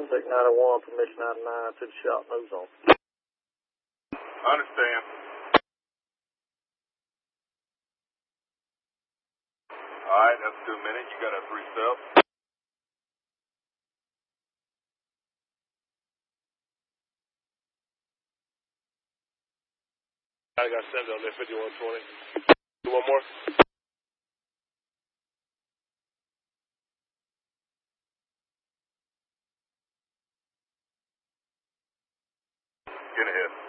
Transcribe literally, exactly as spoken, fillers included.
Contact nine oh one, permission ninety-nine to the shop, nose on. Understand. Alright, that's two minutes. You got a three step. I got seven on there, fifty-one twenty. Do one more. Get ahead.